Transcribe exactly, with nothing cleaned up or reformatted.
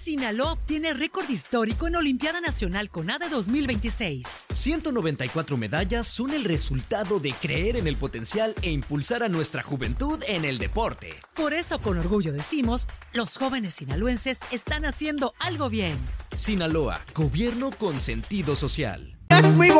Sinaloa obtiene récord histórico en Olimpiada Nacional CONADE dos mil veintiséis. ciento noventa y cuatro medallas son el resultado de creer en el potencial e impulsar a nuestra juventud en el deporte. Por eso, con orgullo decimos, los jóvenes sinaloenses están haciendo algo bien. Sinaloa, gobierno con sentido social. Es muy